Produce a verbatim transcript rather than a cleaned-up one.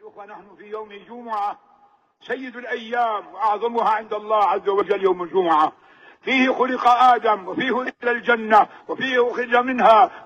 الأخوة، نحن في يوم جمعة سيد الأيام وأعظمها عند الله عز وجل يوم الجمعة، فيه خلق آدم وفيه إلى الجنة وفيه أخرج منها